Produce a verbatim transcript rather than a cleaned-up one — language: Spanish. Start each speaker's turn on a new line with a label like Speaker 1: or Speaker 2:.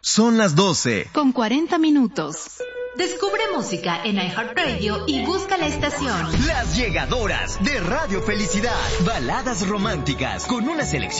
Speaker 1: Son las doce.
Speaker 2: Con cuarenta minutos.
Speaker 3: Descubre música en iHeartRadio y busca la estación
Speaker 1: Las Llegadoras de Radio Felicidad. Baladas románticas con una selección